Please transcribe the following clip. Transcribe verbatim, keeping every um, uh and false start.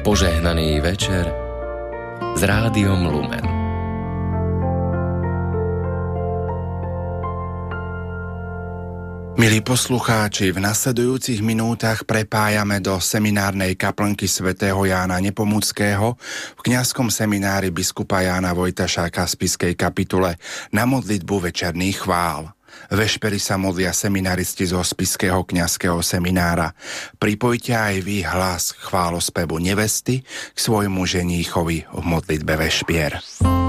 Požehnaný večer s Rádiom Lumen. Milí poslucháči, v nasledujúcich minútach prepájame do seminárnej kaplnky svätého Jána Nepomuckého v kňazskom seminári biskupa Jána Vojtašáka v spišskej kapitule na modlitbu večerných chvál. Vešpery sa modlia seminaristi zo spišského kňazského seminára. Pripojte aj vy hlas chválospevu nevesty k svojmu ženíchovi v modlitbe vešpier.